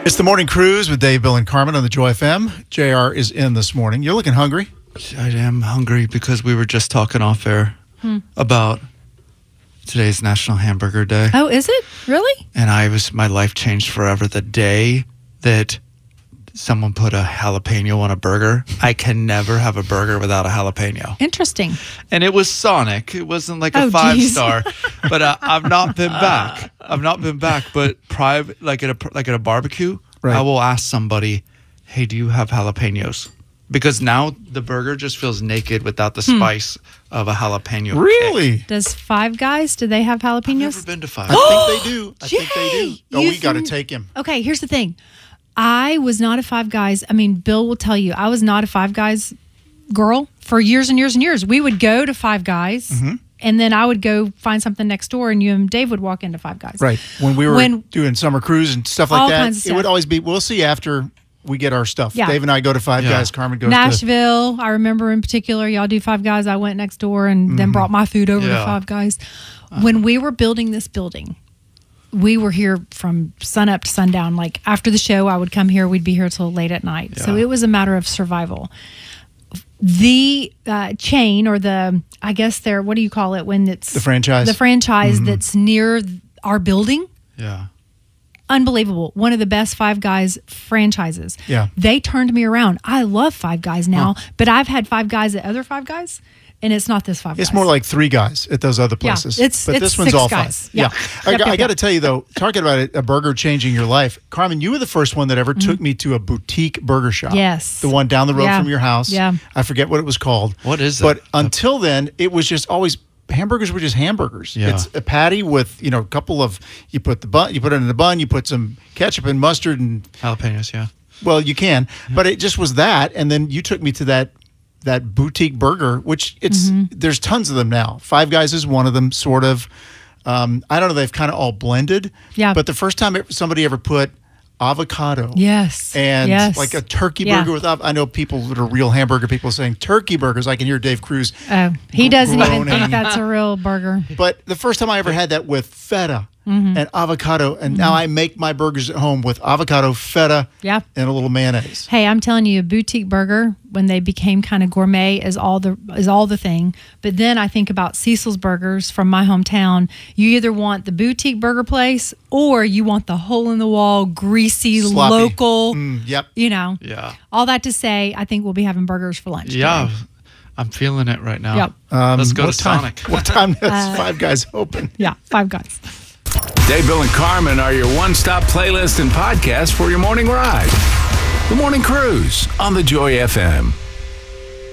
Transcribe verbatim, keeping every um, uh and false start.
It's the Morning Cruise with Dave, Bill, and Carmen on the Joy F M. J R is in this morning. You're looking hungry. I am hungry because we were just talking off air hmm. about today's National Hamburger Day. Oh, is it? Really? And I was my life changed forever the day that someone put a jalapeno on a burger. I can never have a burger without a jalapeno. Interesting. And it was Sonic. It wasn't like a oh, five geez. star. But uh, I've not been back. I've not been back. But private, like at a like at a barbecue, right. I will ask somebody, "Hey, do you have jalapenos?" Because now the burger just feels naked without the hmm. spice of a jalapeno. Really? Kick. Does Five Guys, do they have jalapenos? I've never been to Five. I think they do. I Jay, think they do. Oh, we got to take him. Okay, here's the thing. I was not a Five Guys. I mean, Bill will tell you, I was not a Five Guys girl for years and years and years. We would go to Five Guys, mm-hmm. and then I would go find something next door, and you and Dave would walk into Five Guys. Right. When we were when, doing summer cruise and stuff like all that, kinds of stuff. It would always be, we'll see after we get our stuff. Yeah. Dave and I go to Five yeah. Guys. Carmen goes Nashville, to... I remember in particular, y'all do Five Guys. I went next door and mm-hmm. then brought my food over yeah. to Five Guys. Uh-huh. When we were building this building, we were here from sun up to sundown. Like after the show, I would come here. We'd be here till late at night. Yeah. So it was a matter of survival. The uh, chain or the, I guess they're, what do you call it when it's... The franchise. The franchise mm-hmm. that's near our building. Yeah. Unbelievable. One of the best Five Guys franchises. Yeah. They turned me around. I love Five Guys now, huh. but I've had Five Guys at other Five Guys. And it's not this Five Guys. It's more like three guys at those other places. Yeah, it's, but it's this one's six all guys. five. Yeah. yeah. I, yep, I yep, got to yep. tell you, though, talking about a, a burger changing your life, Carmen, you were the first one that ever mm-hmm. took me to a boutique burger shop. Yes. The one down the road yeah. from your house. Yeah. I forget what it was called. What is but that? But until then, it was just always... Hamburgers were just hamburgers. Yeah. It's a patty with, you know, a couple of, you put the bun, you put it in the bun, you put some ketchup and mustard and... Jalapenos, yeah. Well, you can. Yeah. But it just was that. And then you took me to that that boutique burger, which it's mm-hmm. there's tons of them now. Five Guys is one of them, sort of. Um, I don't know, they've kind of all blended. Yeah. But the first time it, somebody ever put avocado. Yes. And yes. like a turkey yeah. burger with, I know people that are real hamburger people saying turkey burgers. I can hear Dave Cruz. Oh, he doesn't groaning. even think that's a real burger. But the first time I ever had that with feta mm-hmm. and avocado, and mm-hmm. now I make my burgers at home with avocado, feta, yeah. and a little mayonnaise. Hey, I'm telling you, a boutique burger, when they became kind of gourmet, is all the is all the thing. But then I think about Cecil's Burgers from my hometown. You either want the boutique burger place or you want the hole-in-the-wall, greasy, Sloppy. local, mm, yep. you know. Yeah. All that to say, I think we'll be having burgers for lunch Yeah. today. I'm feeling it right now. Yep. Um, Let's go to time, Sonic. What time does uh, Five Guys open? Yeah, Five Guys. Dave, Bill, and Carmen are your one-stop playlist and podcast for your morning ride. The Morning Cruise on the Joy F M.